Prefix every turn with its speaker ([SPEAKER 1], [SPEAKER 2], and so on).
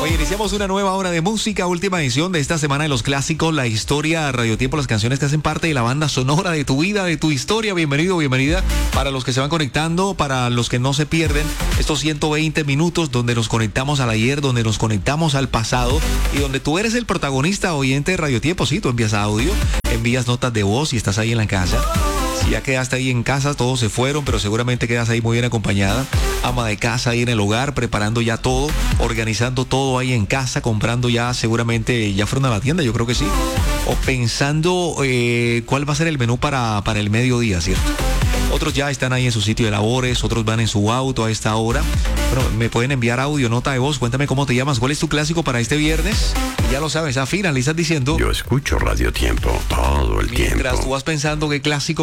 [SPEAKER 1] Oye, iniciamos una nueva hora de música, última edición de esta semana de los clásicos, la historia, Radio Tiempo, las canciones que hacen parte de la banda sonora de tu vida, de tu historia. Bienvenido, bienvenida. Para los que se van conectando, para los que no se pierden estos 120 minutos donde nos conectamos al ayer, donde nos conectamos al pasado y donde tú eres el protagonista oyente de Radio Tiempo. Sí, tú envías audio, envías notas de voz y estás ahí en la casa. Si ya quedaste ahí en casa, todos se fueron, pero seguramente quedas ahí muy bien acompañada. Ama de casa ahí en el hogar, preparando ya todo, organizando todo ahí en casa, comprando ya, seguramente ya fueron a la tienda, yo creo que sí. O pensando cuál va a ser el menú para el mediodía, ¿cierto? Otros ya están ahí en su sitio de labores, otros van en su auto a esta hora. Bueno, me pueden enviar audio, nota de voz, cuéntame cómo te llamas, cuál es tu clásico para este viernes. Y ya lo sabes, al final le estás diciendo.
[SPEAKER 2] Yo escucho Radio Tiempo todo el tiempo.
[SPEAKER 1] Mientras tú vas pensando qué clásico